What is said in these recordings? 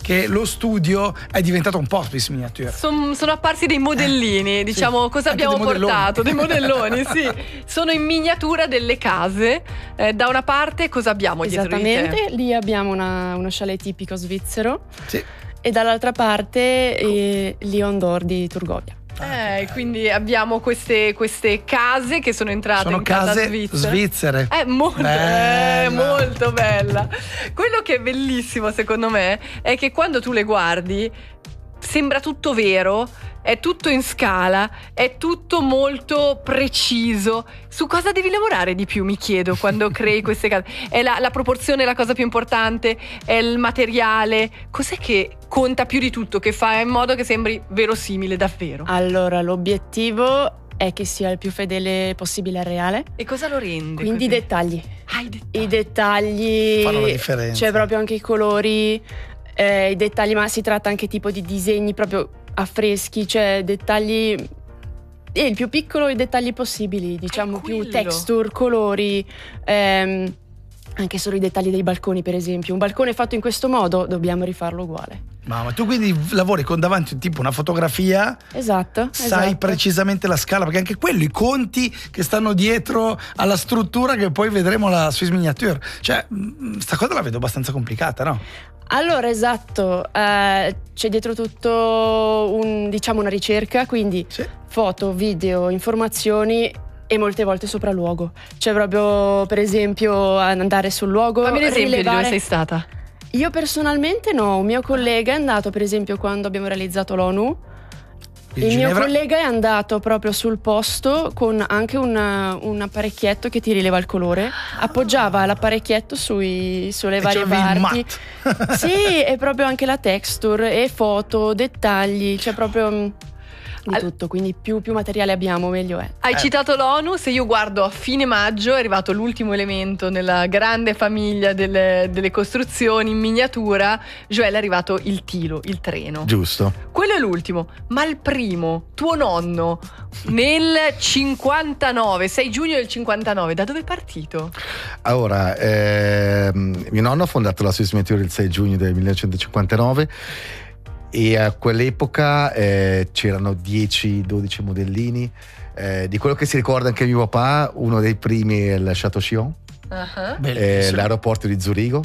che lo studio è diventato un po' Swiss Miniature. Sono apparsi dei modellini, diciamo, sì. cosa Anche abbiamo dei modelloni. portato? Dei modelloni, sì. Sono in miniatura delle case. Da una parte cosa abbiamo dietro di te? Esattamente, lì abbiamo uno chalet tipico svizzero Sì. e dall'altra parte Lion d'Or di Turgovia. Quindi abbiamo queste case che sono entrate Sono in casa case svizzere. Molto Bella. molto bella. Quello che è bellissimo secondo me è che quando tu le guardi sembra tutto vero, è tutto in scala, è tutto molto preciso. Su cosa devi lavorare di più, mi chiedo, quando crei queste case? È la proporzione la cosa più importante? È il materiale? Cos'è che conta più di tutto, che fa in modo che sembri verosimile davvero? Allora, l'obiettivo è che sia il più fedele possibile al reale. E cosa lo rende? Quindi i così? dettagli. I dettagli. I dettagli. Fanno la differenza. C'è proprio anche i colori, i dettagli, ma si tratta anche tipo di disegni proprio affreschi, cioè dettagli. E il più piccolo i dettagli possibili, diciamo più quello. texture, colori, anche solo i dettagli dei balconi, per esempio. Un balcone fatto in questo modo, dobbiamo rifarlo uguale. Ma tu quindi lavori con davanti tipo una fotografia, Esatto. sai esatto. precisamente la scala, perché anche quello, i conti che stanno dietro alla struttura che poi vedremo la Swiss Miniature. Cioè, sta cosa la vedo abbastanza complicata, no? Allora, esatto, c'è dietro tutto diciamo una ricerca, quindi Sì. foto, video, informazioni e molte volte sopralluogo. C'è proprio, per esempio, andare sul luogo, Fammi un esempio di dove rilevare. sei stata. Io personalmente no, un mio collega è andato, per esempio, quando abbiamo realizzato l'ONU. Il mio Ginevra. collega è andato proprio sul posto con anche un apparecchietto che ti rileva il colore. Appoggiava l'apparecchietto sulle E varie c'avevi il parti. mat. Sì, e proprio anche la texture e foto, dettagli, c'è proprio di tutto, quindi più materiale abbiamo meglio è. Hai citato l'ONU, se io guardo a fine maggio è arrivato l'ultimo elemento nella grande famiglia delle costruzioni in miniatura, Joel è arrivato il tilo, il treno. Giusto. Quello è l'ultimo, ma il primo, tuo nonno, nel 59, 6 giugno del 59, da dove è partito? Allora, mio nonno ha fondato la Swiss Miniature il 6 giugno del 1959 e a quell'epoca c'erano 10-12 modellini. Di quello che si ricorda anche mio papà, uno dei primi è il Chateau Chillon, Bellissimo. l'aeroporto di Zurigo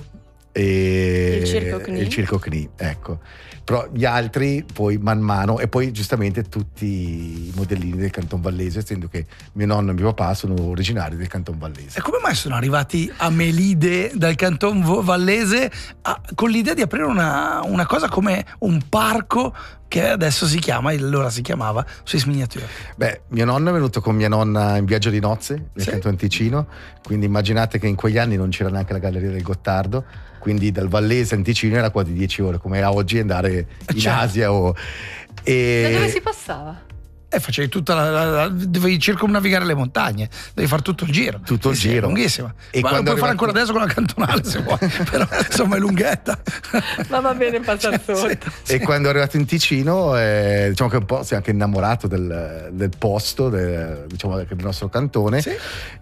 e Il Circo Knie. ecco. Però gli altri poi man mano, e poi giustamente tutti i modellini del Canton Vallese, essendo che mio nonno e mio papà sono originari del Canton Vallese. E come mai sono arrivati a Melide dal Canton Vallese con l'idea di aprire una cosa come un parco che adesso si chiama, allora si chiamava Swiss Miniature? Beh, mio nonno è venuto con mia nonna in viaggio di nozze nel Sì. Canton Ticino, quindi immaginate che in quegli anni non c'era neanche la Galleria del Gottardo, quindi dal Vallese in Ticino era quasi 10 ore, come era oggi andare in Certo. Asia Da dove si passava? Facevi tutta dovevi circumnavigare le montagne, devi fare tutto il giro. Tutto il Sì, giro. è lunghissima. E Ma lo quando puoi fare è ancora adesso con la cantonale se vuoi, però insomma è lunghetta. Ma va bene passare sotto. E quando è arrivato in Ticino, diciamo che un po' si è anche innamorato del posto, diciamo del nostro cantone. Sì.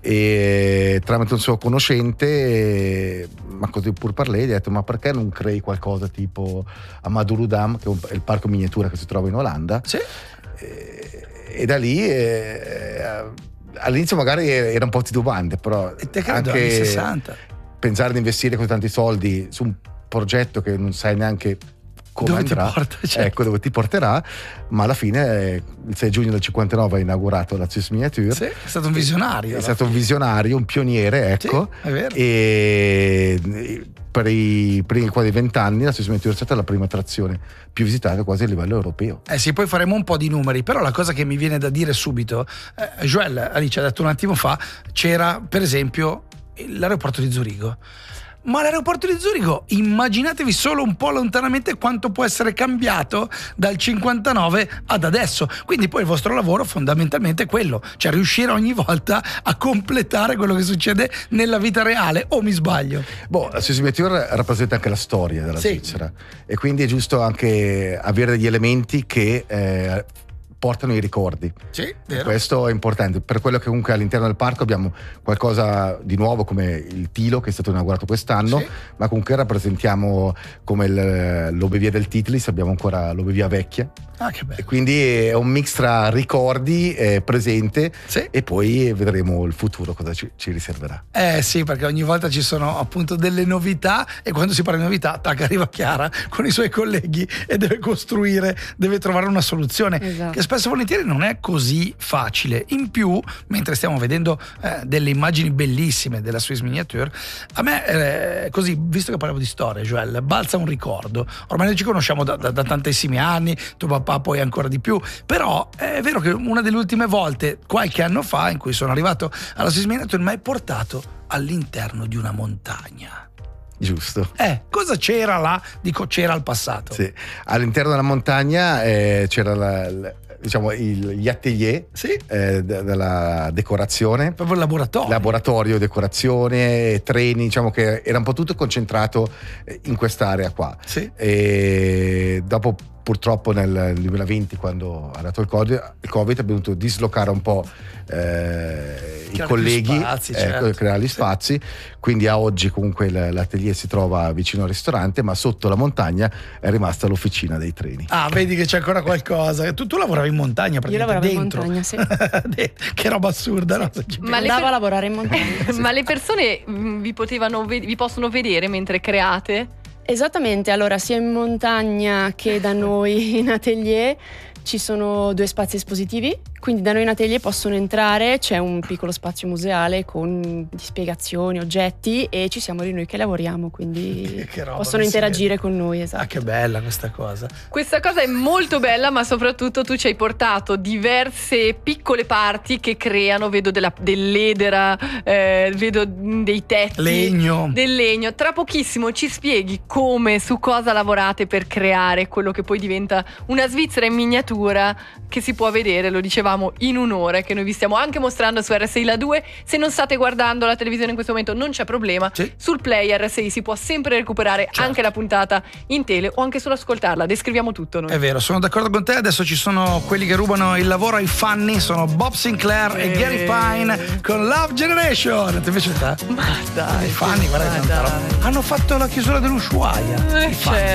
E tramite un suo conoscente, ma così pur parlé, gli ha detto: ma perché non crei qualcosa tipo a Madurodam, che è il parco miniatura che si trova in Olanda? Sì. E da lì all'inizio magari era un po' titubante, però E te credo anni anche 60. pensare di investire così tanti soldi su un progetto che non sai neanche come Dove ti andrà, porta, certo. ecco, dove ti porterà, ma alla fine il 6 giugno del 59 ha inaugurato la Swiss Miniature. Sì, è stato un visionario. È stato un visionario, un pioniere, ecco. Sì, è vero. E per i primi quasi 20 anni la Swiss Miniature è stata la prima attrazione più visitata quasi a livello europeo. Sì, poi faremo un po' di numeri, però la cosa che mi viene da dire subito, Joel, Alice ha detto un attimo fa, c'era per esempio l'aeroporto di Zurigo. Ma l'aeroporto di Zurigo, immaginatevi solo un po' lontanamente quanto può essere cambiato dal 59 ad adesso. Quindi poi il vostro lavoro fondamentalmente è quello, cioè riuscire ogni volta a completare quello che succede nella vita reale, o mi sbaglio? La Swiss Miniature rappresenta anche la storia della Sì. Svizzera, e quindi è giusto anche avere degli elementi che portano i ricordi. Sì, vero. Questo è importante. Per quello che comunque all'interno del parco abbiamo qualcosa di nuovo come il Tilo, che è stato inaugurato quest'anno, Sì. ma comunque rappresentiamo come l'Obevia del Titlis, abbiamo ancora l'Obevia vecchia. Ah, che bello. E quindi è un mix tra ricordi, presente, Sì. e poi vedremo il futuro cosa ci riserverà. Sì, perché ogni volta ci sono appunto delle novità e quando si parla di novità, tac, arriva Chiara con i suoi colleghi e deve costruire, deve trovare una soluzione Esatto. che spesso e volentieri non è così facile. In più, mentre stiamo vedendo delle immagini bellissime della Swiss Miniature, a me così, visto che parliamo di storia, Joel, balza un ricordo. Ormai noi ci conosciamo da tantissimi anni, tuo papà poi ancora di più, però è vero che una delle ultime volte, qualche anno fa, in cui sono arrivato alla Swiss Miniature, mi hai portato all'interno di una montagna. Giusto. Cosa c'era là? Dico, c'era al passato. Sì. All'interno della montagna c'era diciamo gli atelier, Sì. della decorazione. Proprio il laboratorio. Laboratorio, decorazione, treni, diciamo che era un po' tutto concentrato in quest'area qua. Sì. E dopo, purtroppo, nel 2020, quando è arrivato il Covid, abbiamo dovuto dislocare un po' i colleghi, più spazi, certo. creare gli spazi. Quindi a oggi comunque l'atelier si trova vicino al ristorante, ma sotto la montagna è rimasta l'officina dei treni. Ah, vedi che c'è ancora qualcosa. Tu lavoravi in montagna, Io praticamente lavoravo dentro. in montagna, sì. Che roba assurda, no? Se ci Ma le Andavo a lavorare in montagna. Ma le persone vi possono vedere mentre create? Esattamente, allora sia in montagna che da noi in atelier ci sono 2 spazi espositivi, quindi da noi in atelier possono entrare, c'è un piccolo spazio museale con spiegazioni, oggetti, e ci siamo noi che lavoriamo, quindi Che roba, possono mi si interagire vede. con noi, esatto. Ah, che bella questa cosa. Questa cosa è molto bella, ma soprattutto tu ci hai portato diverse piccole parti che creano, vedo dell'edera, vedo dei tetti. Legno. Del legno. Tra pochissimo ci spieghi come, su cosa lavorate per creare quello che poi diventa una Svizzera in miniatura che si può vedere, lo dicevamo, in un'ora, che noi vi stiamo anche mostrando su RSI La 2. Se non state guardando la televisione in questo momento non c'è problema, Sì. sul Play RSI si può sempre recuperare Certo. anche la puntata in tele o anche solo ascoltarla, descriviamo tutto noi. È vero, sono d'accordo con te. Adesso ci sono quelli che rubano il lavoro ai fanni, sono Bob Sinclair e Gary Pine con Love Generation. Ti piace te? Ma dai, I fanni, guarda che tanta roba. Hanno fatto la chiusura dell'Ushuaia. I fanni. certo.